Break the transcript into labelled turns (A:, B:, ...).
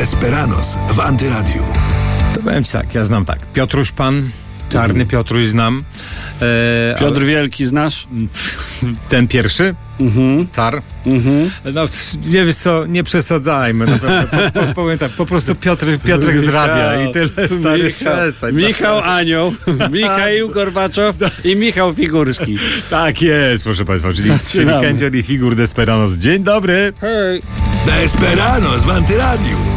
A: Desperados w Antyradiu.
B: To powiem ci tak, ja znam tak. Piotruś Pan, Czarny Piotruś znam.
C: Piotr Wielki znasz?
B: Ten pierwszy? Car? No, nie wiesz co, nie przesadzajmy. Powiem tak, po prostu Piotrek z radia i tyle, stary, przestań.
C: Michał Anioł, Michał Gorbaczow i Michał Figurski.
B: Tak jest, proszę państwa, czyli Kędziel i Figur Desperados. Dzień dobry.
C: Hej.
A: Desperados w Antyradiu.